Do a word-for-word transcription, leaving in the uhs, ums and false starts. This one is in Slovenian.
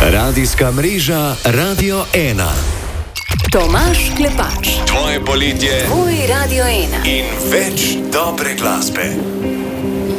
Radijska mreža Radio ena. Tomaž Klepač. Tvoje poletje. Tvoj Radio ena. In več dobre glasbe.